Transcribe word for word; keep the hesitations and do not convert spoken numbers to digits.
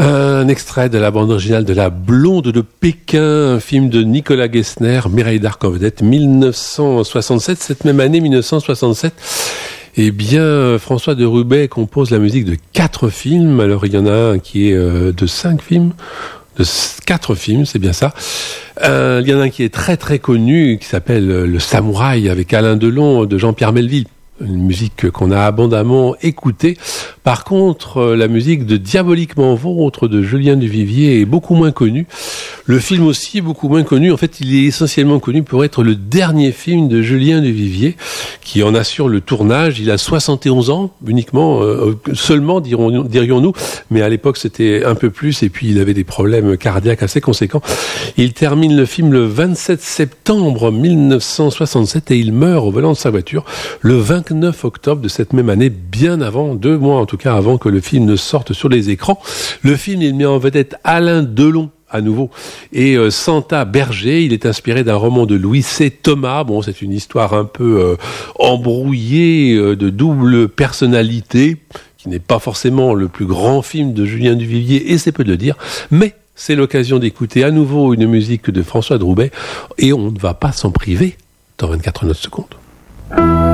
Un extrait de la bande originale de La Blonde de Pékin, un film de Nicolas Gessner, Mireille Darc en vedette, dix-neuf cent soixante-sept. Cette même année, dix-neuf cent soixante-sept, eh bien, François de Roubaix compose la musique de quatre films. Alors, il y en a un qui est euh, de cinq films, de quatre films, c'est bien ça. Euh, il y en a un qui est très très connu, qui s'appelle Le Samouraï, avec Alain Delon, de Jean-Pierre Melville. Une musique qu'on a abondamment écoutée. Par contre, la musique de Diaboliquement Vôtre de Julien Duvivier est beaucoup moins connue. Le film aussi est beaucoup moins connu. En fait, il est essentiellement connu pour être le dernier film de Julien Duvivier, qui en assure le tournage. Il a soixante et onze ans, uniquement, euh, seulement, dirons, dirions-nous. Mais à l'époque, c'était un peu plus. Et puis, il avait des problèmes cardiaques assez conséquents. Il termine le film le vingt-sept septembre dix-neuf cent soixante-sept et il meurt au volant de sa voiture le vingt-neuf octobre de cette même année, bien avant, deux mois en tout cas avant que le film ne sorte sur les écrans. Le film, il met en vedette Alain Delon, à nouveau, et euh, Santa Berger. Il est inspiré d'un roman de Louis C. Thomas. Bon, c'est une histoire un peu euh, embrouillée, euh, de double personnalité, qui n'est pas forcément le plus grand film de Julien Duvivier, et c'est peu de le dire, mais c'est l'occasion d'écouter à nouveau une musique de François de Roubaix, et on ne va pas s'en priver dans vingt-quatre notes secondes.